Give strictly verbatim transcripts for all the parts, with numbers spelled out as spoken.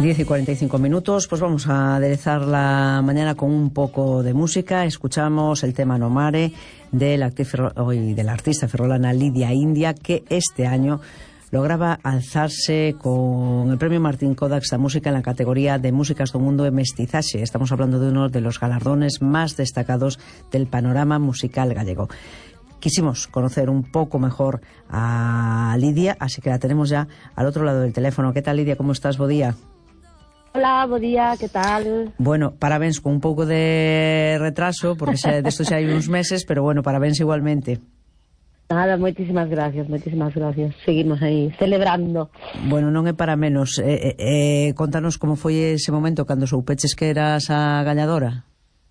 diez y cuarenta y cinco minutos, pues vamos a aderezar la mañana con un poco de música. Escuchamos el tema No Mare de la, de la artista ferrolana Lidia India, que este año lograba alzarse con el premio Martín Codax da Música en la categoría de Músicas do Mundo e Mestizaxe. Estamos hablando de uno de los galardones más destacados del panorama musical gallego. Quisimos conocer un poco mejor a Lidia, así que la tenemos ya al otro lado del teléfono. ¿Qué tal, Lidia? ¿Cómo estás? Bo día. Hola, bo día, ¿qué tal? Bueno, parabéns con un pouco de retraso, porque xa, de esto xa hai uns meses, pero bueno, parabéns igualmente. Nada, moitísimas gracias, moitísimas gracias. Seguimos aí, celebrando. Bueno, non é para menos. Eh, eh, contanos como foi ese momento cando soupeches que eras a gañadora.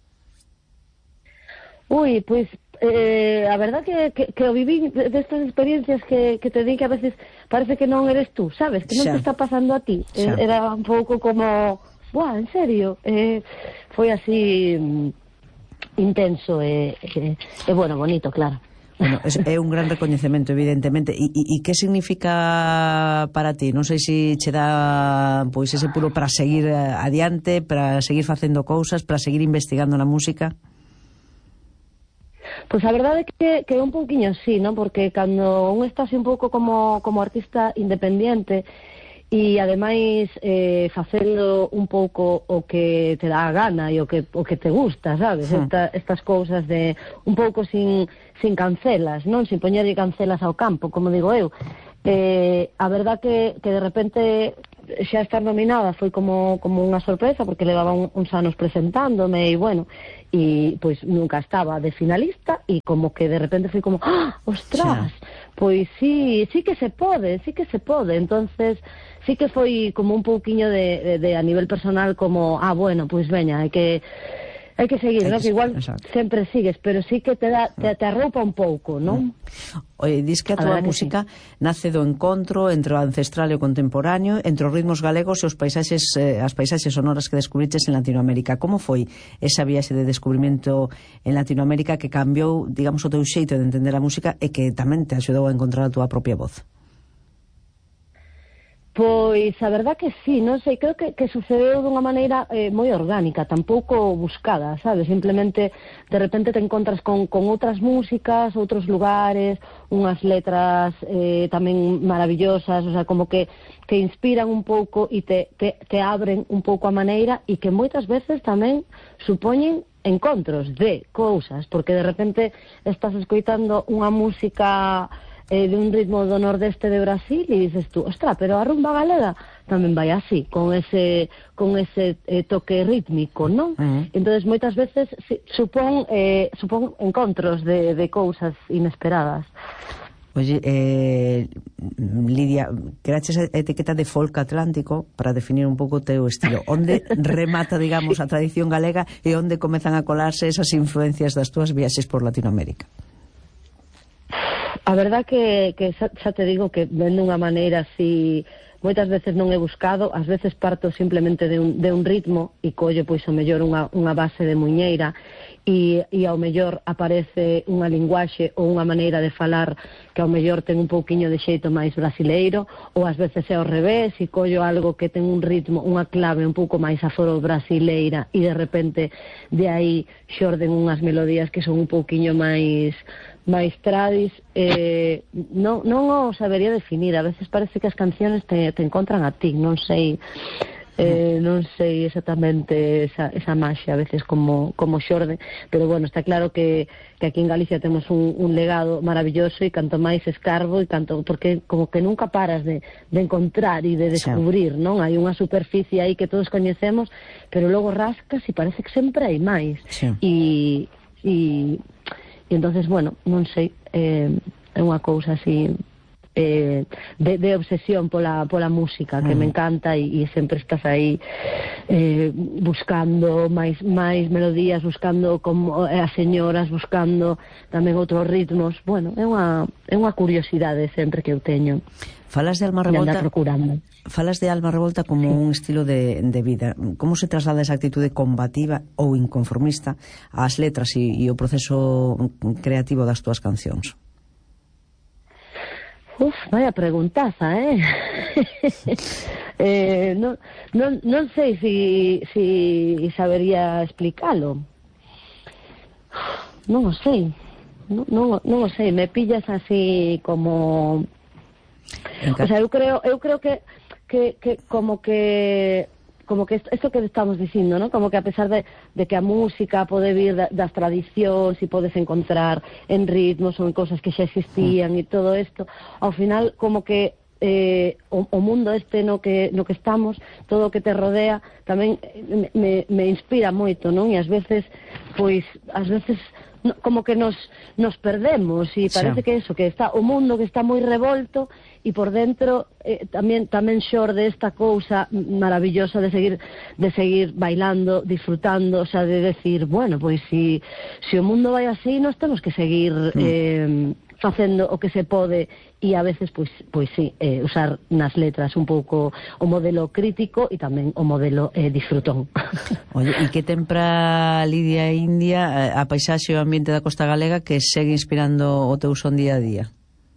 Ui, pois, eh, a verdad que, que, que o viví destas experiencias que, que te di que a veces parece que non eres tú, sabes? Que non xa. te está pasando a ti. Eh, era un pouco como, buah, en serio? Eh, foi así mm, intenso e, eh, eh, bueno, bonito, claro. Bueno, é, é un gran recoñecemento, evidentemente. E, e, e que significa para ti? Non sei se che dá pois ese puro para seguir adiante, para seguir facendo cousas, para seguir investigando na música. Pois a verdade é que, que é un pouquiño así, non? Porque cando un está así un pouco como, como artista independiente e ademais eh, facendo un pouco o que te dá a gana e o que, o que te gusta, sabes? Sí. Esta, estas cousas de un pouco sin, sin cancelas, non? Sin poñerlle cancelas ao campo, como digo eu. Eh, a verdad que, que de repente xa estar nominada foi como, como unha sorpresa, porque levaba un, uns anos presentándome e bueno, e pois nunca estaba de finalista e como que de repente foi como, ¡ah, ostras! Sí. Pois sí, sí que se pode, sí que se pode. Entonces sí que foi como un pouquiño de, de, de a nivel personal como, ah, bueno, pois veña, hai que hai que seguir, non? Que igual exacto. Sempre sigues, pero sí que te dá te, te arroupa un pouco, non? Oye, dis que a tua música sí. nace do encontro entre o ancestral e o contemporáneo, entre os ritmos galegos e os paisaxes, eh, as paisaxes sonoras que descubriches en Latinoamérica. Como foi esa viaxe de descubrimento en Latinoamérica que cambiou, digamos, o teu xeito de entender a música e que tamén te axudou a encontrar a túa propia voz? Pois a verdad que sí, non sei, creo que, que sucedeu dunha maneira eh, moi orgánica, tampouco buscada, sabes? Simplemente de repente te encontras con, con outras músicas, outros lugares, unhas letras eh, tamén maravillosas, o sea, como que, que inspiran un pouco e te, te, te abren un pouco a maneira e que moitas veces tamén supoñen encontros de cousas, porque de repente estás escoitando unha música Eh, de un ritmo do nordeste de Brasil e dices tú, ostra, pero a rumba galega tamén vai así, con ese con ese eh, toque rítmico, non? Uh-huh. Entonces moitas veces si, supón eh, supón encontros de, de cousas inesperadas. Oye, eh, Lidia, creaches a etiqueta de folk atlántico para definir un pouco o teu estilo. Onde remata, digamos, a tradición galega e onde comezan a colarse esas influencias das túas viaxes por Latinoamérica? A verdad que, que xa, xa te digo que ven dunha maneira así, moitas veces non he buscado, ás veces parto simplemente de un, de un ritmo e collo pois o mellor unha, unha base de muñeira e, e ao mellor aparece unha linguaxe ou unha maneira de falar que ao mellor ten un pouquiño de xeito máis brasileiro, ou ás veces é ao revés e collo algo que ten un ritmo, unha clave un pouco máis aforo brasileira e de repente de aí xorden unhas melodías que son un pouquiño máis máis tradis, eh, non, non o sabería definir. A veces parece que as canciones te, te encontran a ti, non sei eh, non sei exactamente esa, esa maxia a veces como, como xorde, pero bueno, está claro que, que aquí en Galicia temos un, un legado maravilloso e canto máis escarbo e canto, porque como que nunca paras de, de encontrar e de descubrir, non? Hai unha superficie aí que todos coñecemos, pero logo rascas e parece que sempre hai máis. Sí. E, e E entonces, bueno, non sei, eh, é unha cousa así eh, de, de obsesión pola, pola música que mm. me encanta e, e sempre estás aí eh, buscando máis, máis melodías, buscando como eh, as señoras, buscando tamén outros ritmos. Bueno, é unha, é unha curiosidade sempre que eu teño. Falas de Alma Revolta, procurando. Falas de Alma Revolta como sí. un estilo de, de vida. Como se traslada esa actitude combativa ou inconformista ás letras e, e o proceso creativo das túas cancións? Uf, vaya preguntaza, eh? eh, non, non, non sei si, si sabería explicalo. Non o sei. Non, non, non o sei, me pillas así como... O sea, eu creo, eu creo que, que, que como que... como que isto que estamos dicindo, ¿no? Como que a pesar de, de que a música pode vir da, das tradicións e podes encontrar en ritmos ou en cosas que xa existían e todo isto, ao final como que eh, o, o mundo este no que, no que estamos, todo o que te rodea tamén me, me inspira moito, non? E ás veces, pois, ás veces no, como que nos, nos perdemos e parece sí. que eso, que está o mundo que está moi revolto e por dentro eh, tamén tamén xorde esta cousa maravillosa de seguir de seguir bailando, disfrutando, o sea, de decir, bueno, pois si, si o mundo vai así, nós temos que seguir mm. eh, facendo o que se pode e a veces, pois, pois sí, eh, usar nas letras un pouco o modelo crítico e tamén o modelo eh, disfrutón. Oye, e que ten para Lidia India a paisaxe e o ambiente da costa galega que segue inspirando o teu son día a día?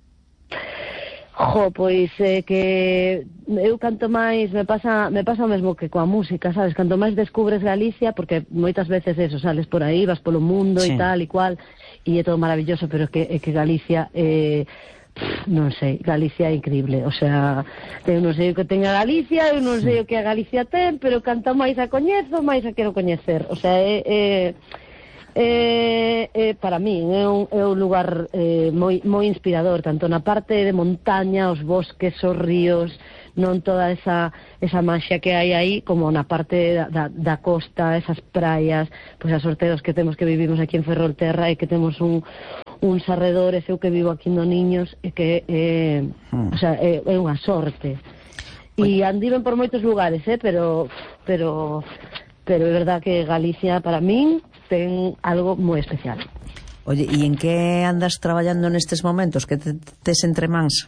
Jo, pois eh, que eu canto máis, me pasa me pasa o mesmo que coa música, sabes? Canto máis descubres Galicia, porque moitas veces eso, sales por aí, vas polo mundo e sí. tal e cual, e é todo maravilloso, pero que, é que Galicia eh, pff, non sei, Galicia é increíble, o sea, eu non sei o que tenga Galicia, eu non sei o que a Galicia ten, pero canto máis a coñezo, máis a quero coñecer, o sea, é... é Eh, eh, para mí é un, é un lugar eh, moi, moi inspirador, tanto na parte de montaña, os bosques, os ríos, non toda esa, esa maxia que hai aí, como na parte da, da, da costa, esas praias, pois as sorteos que temos que vivimos aquí en Ferrolterra e que temos un, uns arredores, eu que vivo aquí no Niños, e que eh, hmm. o sea, é, é unha sorte. E andiven por moitos lugares, eh, pero, pero, pero é verdad que Galicia para min ten algo moi especial. Oye, e en que andas traballando nestes momentos? Que te, tes entre mans?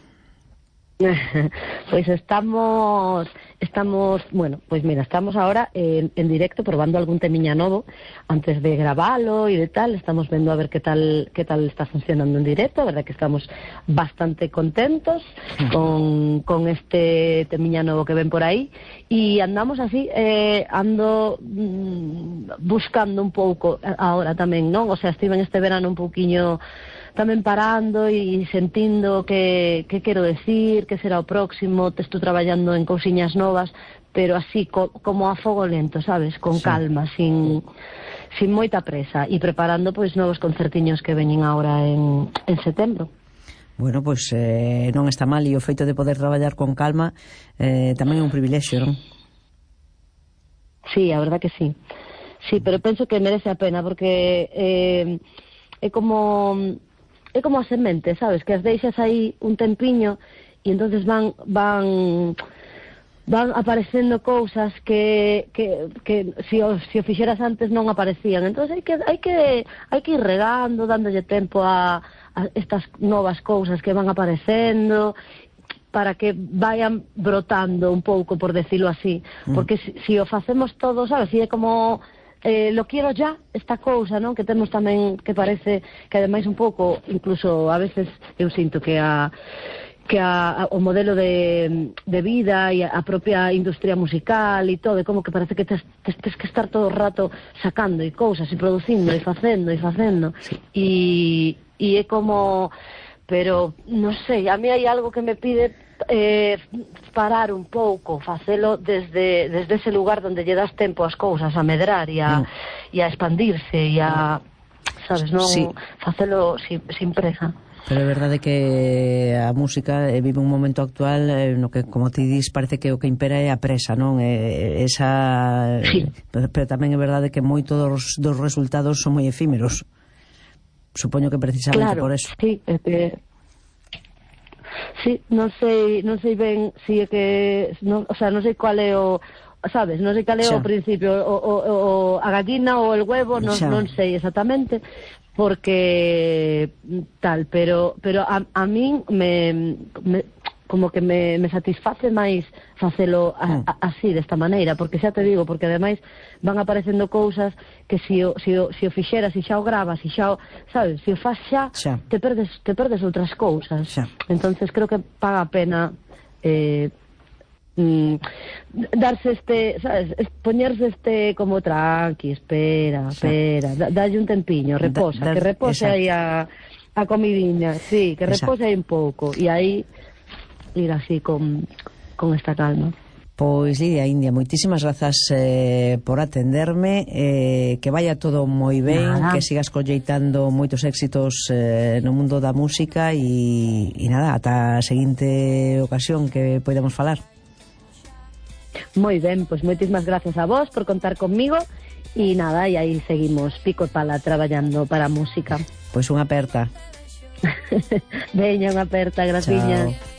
Pois estamos estamos, bueno, pois mira, estamos ahora en, en directo probando algún temiña novo antes de gravalo e de tal, estamos vendo a ver que tal que tal está funcionando en directo, a verdad que estamos bastante contentos con, con este temiña novo que ven por aí e andamos así, eh, ando mm, buscando un pouco ahora tamén, non? O sea, estive en este verano un pouquiño tamén parando e sentindo que, que quero decir, que será o próximo, te estou traballando en cousiñas novas, pero así co, como a fogo lento, sabes, con sí. calma, sin, sin moita presa, e preparando pois novos concertiños que veñen agora en, en setembro. Bueno, pois eh, non está mal, e o feito de poder traballar con calma eh, tamén é un privilexio, non? Sí, a verdad que sí. Sí, pero penso que merece a pena, porque eh, é como... é como a semente, sabes, que as deixas aí un tempiño e entonces van van van aparecendo cousas que que que se si o, si o fixeras antes non aparecían. Entonces hai que hai que hai que ir regando, dándolle tempo a, a estas novas cousas que van aparecendo para que vayan brotando un pouco, por decirlo así, porque si, si o facemos todo, sabes, si é como Eh, lo quiero ya, esta cousa, non? Que temos tamén, que parece que ademais un pouco, incluso a veces eu sinto que a que a, a, o modelo de, de vida e a, a propia industria musical e todo, é como que parece que tes, tes, tes que estar todo o rato sacando e cousas e producindo e facendo e facendo e, e é como, pero non sei, a mí hai algo que me pide eh, parar un pouco, facelo desde, desde ese lugar donde lle das tempo as cousas a medrar e a, mm. e a expandirse e a, sabes, non sí. facelo sin, sin presa. Pero é verdade que a música vive un momento actual eh, no que, como ti dis, parece que o que impera é a presa, non? Eh, esa sí. pero, pero tamén é verdade que moitos dos, dos resultados son moi efímeros. Supoño que precisamente claro, por eso. Sí, é que sí, non sei, non sei ben si é que, non, o sea, non sei cual é o, sabes, non sei cal é o principio, o, o, o a gallina ou el huevo, non, non sei exactamente, porque tal, pero pero a, a min me, me como que me, me satisface máis facelo a, a, así, desta maneira, porque xa te digo, porque ademais van aparecendo cousas que si o, si o, si o fixeras, si xa o gravas, si xa o, sabes, si o faz xa, xa. te perdes te perdes outras cousas. Xa. Entonces creo que paga a pena eh, mm, darse este, sabes, poñerse este como tranqui, espera, espera, da, dalle un tempiño, reposa, da, da, que repose aí a, a comidiña, sí, que repose aí un pouco, e aí ir así con, con esta calma. Pois Lidia India, moitísimas grazas eh, por atenderme, eh, que vaya todo moi ben, nada. Que sigas colleitando moitos éxitos eh, no mundo da música e, e nada, ata a seguinte ocasión que podamos falar. Moi ben, pois moitísimas grazas a vos por contar conmigo e nada, e aí seguimos pico e pala traballando para a música. Pois unha aperta. Veña, unha aperta, graciñas. Chao.